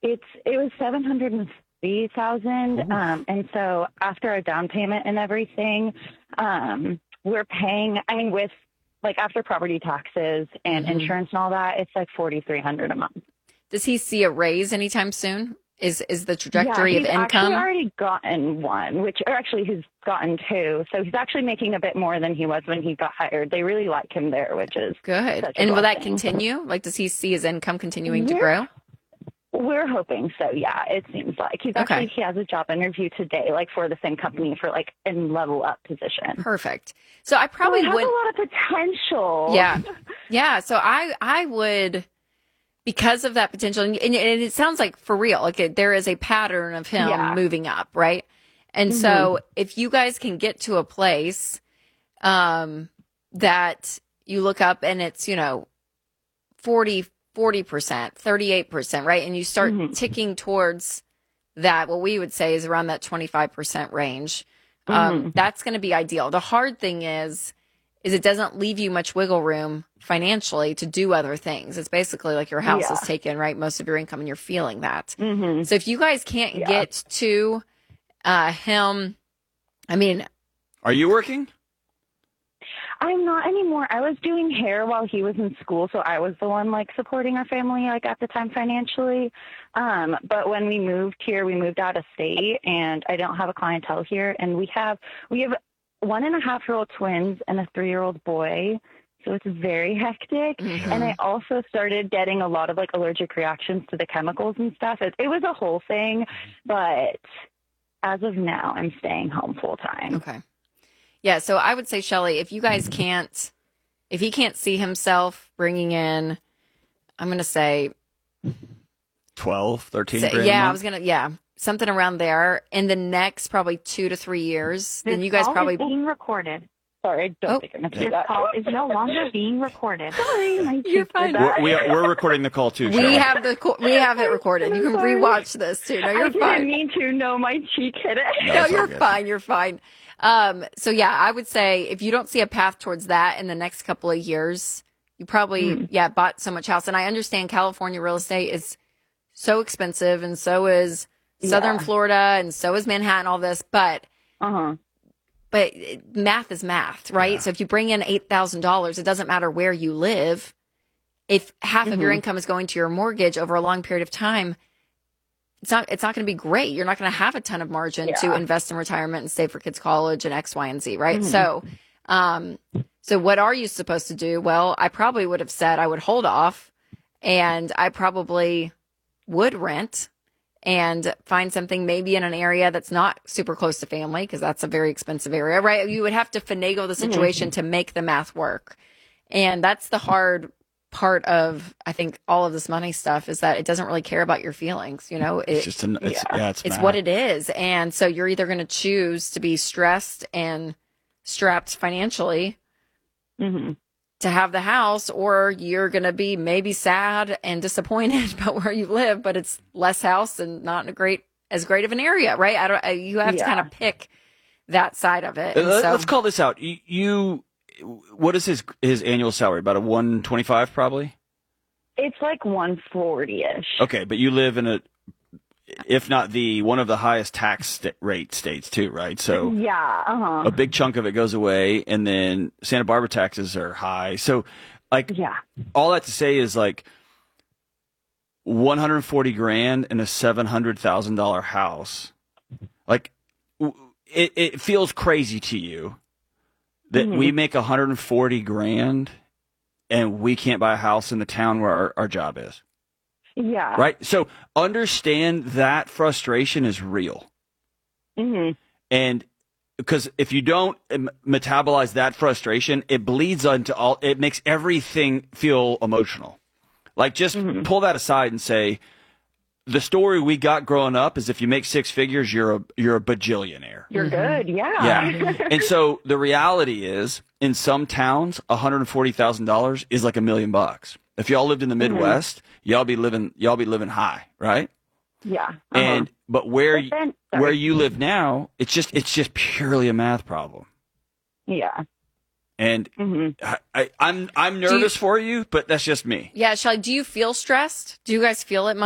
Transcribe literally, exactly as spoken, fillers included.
It's it was seven hundred and three thousand, um, and so after our down payment and everything, um, we're paying. I mean, with like after property taxes and mm-hmm. insurance and all that, it's like forty three hundred a month. Does he see a raise anytime soon? Is is the trajectory yeah, of he's income? actually already gotten one, which or actually he's gotten two. So he's actually making a bit more than he was when he got hired. They really like him there, which is good. And will that continue? Like, does he see his income continuing we're, to grow? We're hoping so. Yeah, it seems like he's actually okay. he has a job interview today, like for the same company for like a level up position. Perfect. So I probably so would have a lot of potential. Yeah, yeah. So I I would. Because of that potential, and, and it sounds like for real, like it, there is a pattern of him yeah. moving up, right? And mm-hmm. so if you guys can get to a place um, that you look up and it's, you know, forty, forty percent, thirty-eight percent, right? And you start mm-hmm. ticking towards that, what we would say is around that twenty-five percent range, um, mm-hmm. that's going to be ideal. The hard thing is, is it doesn't leave you much wiggle room financially to do other things. It's basically like your house yeah. is taken, right? Most of your income and you're feeling that. Mm-hmm. So if you guys can't yeah. get to uh, him, I mean. Are you working? I'm not anymore. I was doing hair while he was in school. So I was the one like supporting our family like at the time financially. Um, but when we moved here, we moved out of state and I don't have a clientele here. And we have, we have one and a half year old twins and a three year old boy. So it's very hectic. Mm-hmm. And I also started getting a lot of like allergic reactions to the chemicals and stuff. It, it was a whole thing, but as of now, I'm staying home full time. Okay. Yeah. So I would say, Shelly, if you guys can't, if he can't see himself bringing in, I'm going to say twelve, thirteen say, grand. Yeah, I was going to, yeah, something around there in the next probably two to three years. This then you guys call probably is being recorded. Sorry, don't oh. think I'm going to This do that. call is no longer being recorded. Sorry, my You're fine. We're, we are, we're recording the call too. We Shelly. have the we have it recorded. You can sorry. rewatch this too. No, you're I didn't fine. mean to. No, my cheek hit it. No, No, it's all you're good. fine. You're fine. Um, so yeah, I would say if you don't see a path towards that in the next couple of years, you probably mm. yeah bought so much house. And I understand California real estate is so expensive, and so is Southern yeah. Florida, and so is Manhattan. All this, but. Uh-huh. But math is math, right? Yeah. So if you bring in eight thousand dollars, it doesn't matter where you live. If half mm-hmm. of your income is going to your mortgage over a long period of time, it's not it's not going to be great. You're not going to have a ton of margin yeah. to invest in retirement and save for kids' college and X, Y, and Z, right? Mm-hmm. So, um, so what are you supposed to do? Well, I probably would have said I would hold off, and I probably would rent. And find something maybe in an area that's not super close to family, because that's a very expensive area, right? You would have to finagle the situation mm-hmm. to make the math work. And that's the hard part of, I think, all of this money stuff is that it doesn't really care about your feelings. You know, it, it's just, an, it's, yeah, yeah it's, it's what it is. And so you're either going to choose to be stressed and strapped financially mm-hmm. to have the house, or you're going to be maybe sad and disappointed about where you live, but it's less house and not in a great, as great of an area, right? I don't, you have yeah. to kind of pick that side of it. And Let's so, call this out. You, you, what is his, his annual salary? About a one twenty-five probably? It's like one forty-ish. Okay. But you live in a, if not the, one of the highest tax st- rate states too, right? So yeah, uh-huh. a big chunk of it goes away, and then Santa Barbara taxes are high. So like, yeah. all that to say is like one hundred forty grand in a seven hundred thousand dollars house. Like it, it feels crazy to you that mm-hmm. we make one hundred forty grand and we can't buy a house in the town where our, our job is. Yeah. Right. So understand that frustration is real. Mm-hmm. And because if you don't metabolize that frustration, it bleeds into all, it makes everything feel emotional. Like just mm-hmm. pull that aside and say, the story we got growing up is if you make six figures, you're a, you're a bajillionaire. You're mm-hmm. good. Yeah. Yeah. And so the reality is in some towns, one hundred forty thousand dollars is like a million bucks. If y'all lived in the Midwest, mm-hmm. y'all be living y'all be living high, right? Yeah. Uh-huh. And but where but then, where you live now, it's just it's just purely a math problem. Yeah. And mm-hmm. I, I, I'm I'm nervous you, for you, but that's just me. Yeah, Shelly, do you feel stressed? Do you guys feel it?